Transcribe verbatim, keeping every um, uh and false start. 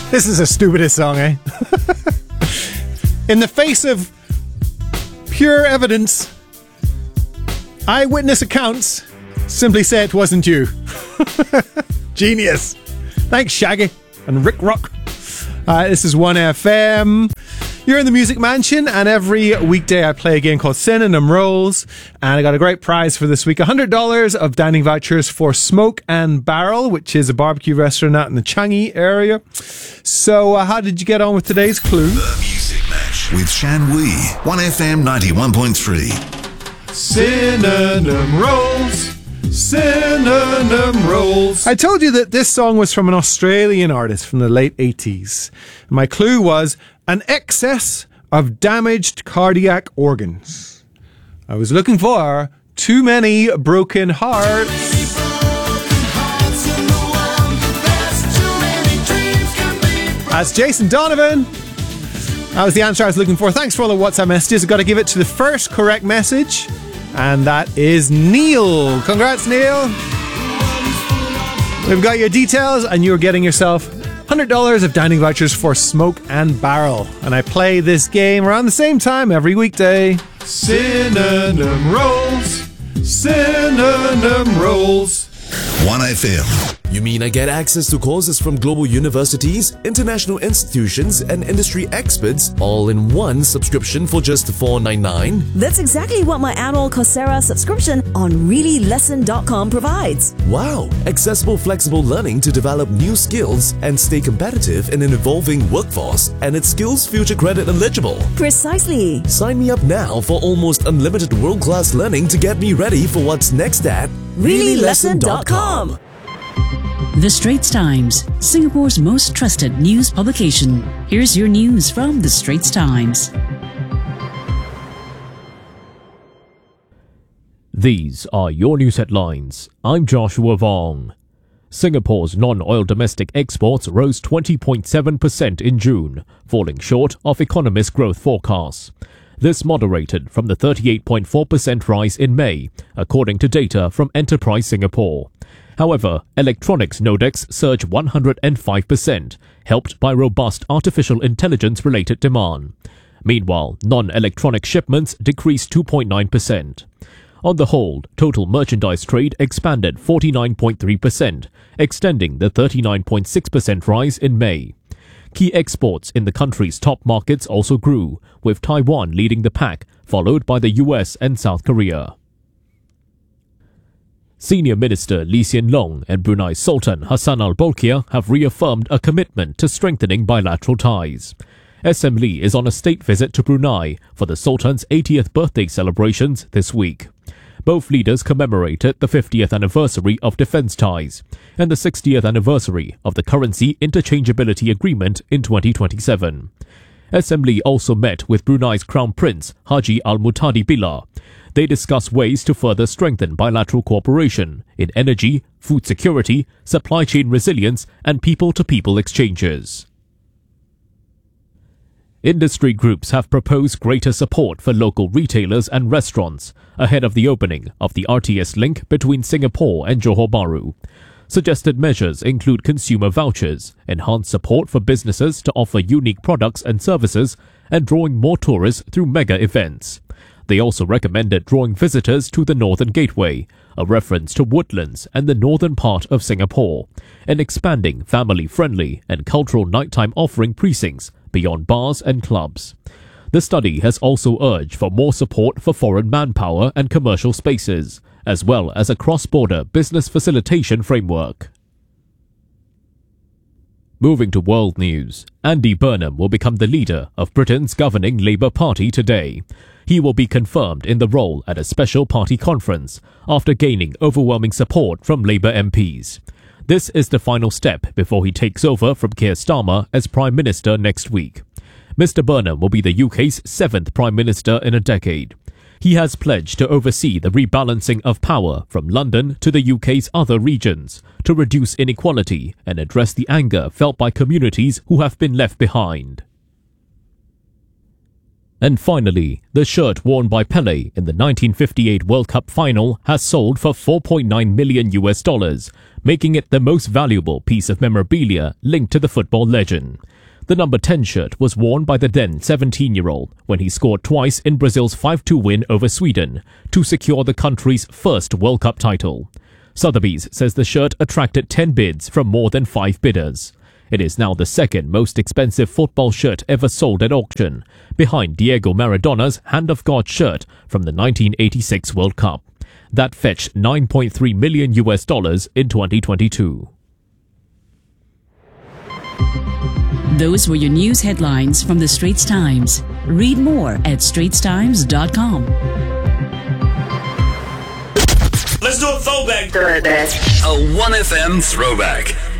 This is the stupidest song, eh? In the face of pure evidence, eyewitness accounts simply say it wasn't you. Genius. Thanks, Shaggy and Rick Rock. Uh, this is one F M. You're in the Music Mansion, and every weekday I play a game called Synonym Rolls, and I got a great prize for this week. one hundred dollars of dining vouchers for Smoke and Barrel, which is a barbecue restaurant out in the Changi area. So uh, how did you get on with today's clue? The Music Match with Shan Wee, one F M ninety-one point three. Synonym Rolls. Synonym Rolls. I told you that this song was from an Australian artist from the late eighties. My clue was an excess of damaged cardiac organs. I was looking for Too Many Broken Hearts. That's Jason Donovan. That was the answer I was looking for. Thanks for all the WhatsApp messages. I've got to give it to the first correct message, and that is Neil. Congrats, Neil. We've got your details, and you're getting yourself one hundred dollars of dining vouchers for Smoke and Barrel. And I play this game around the same time every weekday. Synonym Rolls. Synonym Rolls. one F M. You mean I get access to courses from global universities, international institutions, and industry experts all in one subscription for just four dollars and ninety-nine cents? That's exactly what my annual Coursera subscription on really lesson dot com provides. Wow! Accessible, flexible learning to develop new skills and stay competitive in an evolving workforce, and its skills future credit eligible. Precisely. Sign me up now for almost unlimited world-class learning to get me ready for what's next at really lesson dot com. The Straits Times, Singapore's most trusted news publication. Here's your news from The Straits Times. These are your news headlines. I'm Joshua Vong. Singapore's non-oil domestic exports rose twenty point seven percent in June, falling short of economist growth forecasts. This moderated from the thirty-eight point four percent rise in May, according to data from Enterprise Singapore. However, electronics Nodex surged one hundred five percent, helped by robust artificial intelligence-related demand. Meanwhile, non-electronic shipments decreased two point nine percent. On the whole, total merchandise trade expanded forty-nine point three percent, extending the thirty-nine point six percent rise in May. Key exports in the country's top markets also grew, with Taiwan leading the pack, followed by the U S and South Korea. Senior Minister Lee Hsien Loong and Brunei Sultan Hassan al-Bolkiah have reaffirmed a commitment to strengthening bilateral ties. S M Lee is on a state visit to Brunei for the Sultan's eightieth birthday celebrations this week. Both leaders commemorated the fiftieth anniversary of defence ties and the sixtieth anniversary of the Currency Interchangeability Agreement in twenty twenty-seven. S M Lee also met with Brunei's Crown Prince Haji Al-Muhtadi Billah. They discussed ways to further strengthen bilateral cooperation in energy, food security, supply chain resilience, and people-to-people exchanges. Industry groups have proposed greater support for local retailers and restaurants ahead of the opening of the R T S link between Singapore and Johor Bahru. Suggested measures include consumer vouchers, enhanced support for businesses to offer unique products and services, and drawing more tourists through mega events. They also recommended drawing visitors to the Northern Gateway, a reference to woodlands and the northern part of Singapore, and expanding family-friendly and cultural nighttime offering precincts beyond bars and clubs. The study has also urged for more support for foreign manpower and commercial spaces, as well as a cross-border business facilitation framework. Moving to world news, Andy Burnham will become the leader of Britain's governing Labour Party today. He will be confirmed in the role at a special party conference after gaining overwhelming support from Labour M Ps. This is the final step before he takes over from Keir Starmer as Prime Minister next week. Mister Burnham will be the U K's seventh Prime Minister in a decade. He has pledged to oversee the rebalancing of power from London to the U K's other regions to reduce inequality and address the anger felt by communities who have been left behind. And finally, the shirt worn by Pelé in the nineteen fifty-eight World Cup final has sold for four point nine million U S dollars, making it the most valuable piece of memorabilia linked to the football legend. The number ten shirt was worn by the then seventeen-year-old when he scored twice in Brazil's five two win over Sweden to secure the country's first World Cup title. Sotheby's says the shirt attracted ten bids from more than five bidders. It is now the second most expensive football shirt ever sold at auction, behind Diego Maradona's Hand of God shirt from the nineteen eighty-six World Cup. That fetched nine point three million U S dollars in twenty twenty-two. Those were your news headlines from the Straits Times. Read more at straits times dot com. Let's do a throwback. A one F M throwback.